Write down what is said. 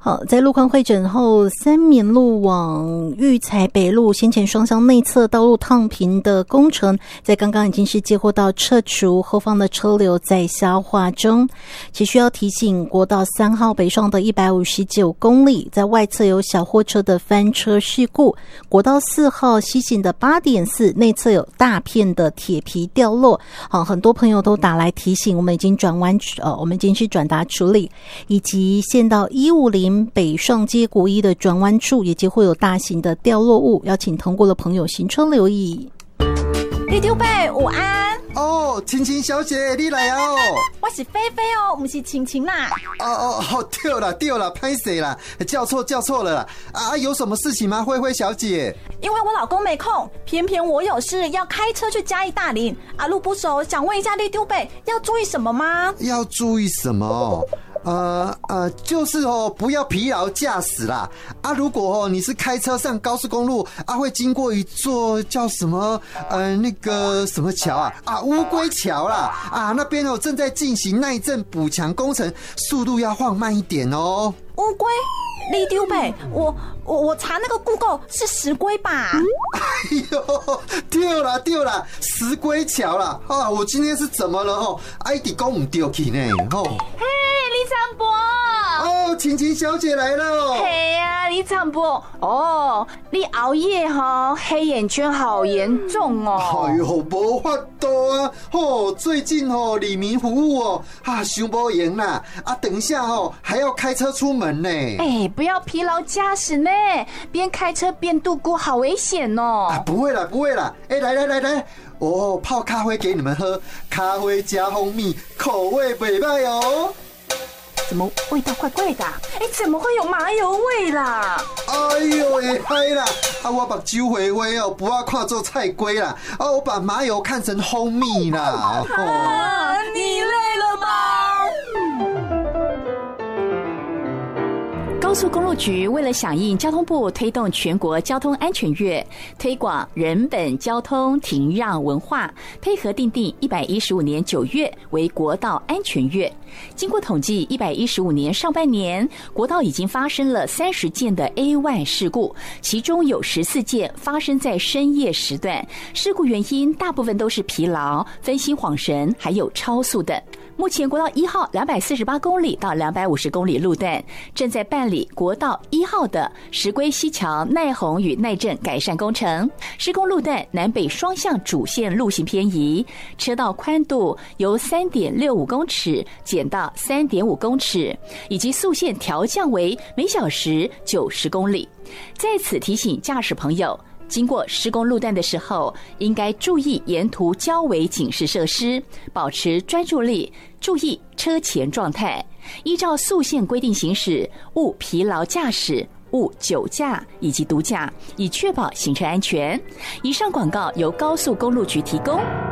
好，在路况会诊后，三民路往育才北路先前双向内侧道路烫平的工程，在刚刚已经是接获到撤除，后方的车流在消化中。其需要提醒，国道3号北上的159公里，在外侧有小货车的翻车事故；国道4号西行的8.4内侧有大片的铁皮掉落。好，很多朋友都打来提醒，我们已经是转达处理，以及县道150北上街国一的转弯处也就会有大型的掉落物，邀请通过的朋友行车留意。 李丢伯，午安。 哦，晴晴小姐，你来哦。 我是菲菲哦，不是晴晴啦。 对了，拍谁啦？叫错了啦。啊，有什么事情吗，慧慧小姐？ 因为我老公没空，偏偏我有事要开车去嘉义大林，路不熟，想问一下李丢伯要注意什么吗？ 要注意什么？就是不要疲劳驾驶啦。如果你是开车上高速公路会经过一座叫什么那个什么桥乌龟桥啦那边正在进行耐震补强工程，速度要放慢一点哦。 乌龟？李丢伯，我查那个 Google 是石龟吧？ 哎呦，对了，石龟桥啦！我今天是怎么了一直讲不对去呢嘿，李长博！ 晴晴小姐来了。 嘿呀，李长博，你熬夜黑眼圈好严重哦。 哎呦，没法度啊！最近里民服务想不赢啦等一下还要开车出门呢。 不要疲劳驾驶呢，边开车边度过，好危险哦。 不会啦，来，泡咖啡给你们喝，咖啡加蜂蜜，口味不错哦。 怎么味道怪怪的？怎么会有麻油味啦？ 哎呦，嗨啦！我把酒回回不要看做菜龟啦，我把麻油看成蜂蜜啦。 你累了吗？高速公路局为了响应交通部推动全国交通安全月，推广人本交通停让文化，配合订定115年9月为国道安全月。经过统计，115年上半年国道已经发生了30件的 A1 事故，其中有14件发生在深夜时段，事故原因大部分都是疲劳、分心恍神，还有超速等。目前国道1号248公里到250公里路段正在办理国道1号的石龟溪桥耐洪与耐震改善工程，施工路段南北双向主线路型偏移，车道宽度由 3.65 公尺减到 3.5 公尺，以及速限调降为每小时90公里。在此提醒驾驶朋友，经过施工路段的时候，应该注意沿途交围警示设施，保持专注力，注意车前状态，依照速限规定行驶，勿疲劳驾驶，勿酒驾以及毒驾，以确保行车安全。以上广告由高速公路局提供。